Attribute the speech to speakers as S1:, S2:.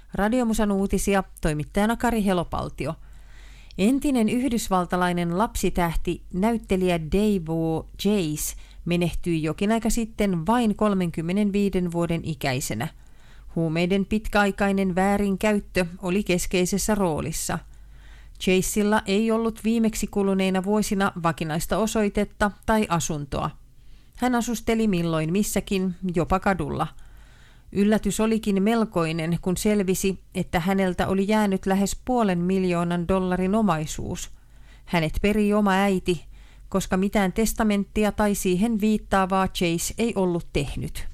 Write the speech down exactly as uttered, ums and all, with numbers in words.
S1: Radiomusan uutisia, toimittajana Kari Helopaltio. Entinen yhdysvaltalainen lapsitähti näyttelijä Daewoo Jace menehtyi jokin aika sitten vain kolmekymmentäviisi vuoden ikäisenä. Huumeiden pitkäaikainen väärinkäyttö oli keskeisessä roolissa. Jacella ei ollut viimeksi kuluneina vuosina vakinaista osoitetta tai asuntoa. Hän asusteli milloin missäkin, jopa kadulla. Yllätys olikin melkoinen, kun selvisi, että häneltä oli jäänyt lähes puolen miljoonan dollarin omaisuus. Hänet peri oma äiti, koska mitään testamenttia tai siihen viittaavaa Jace ei ollut tehnyt.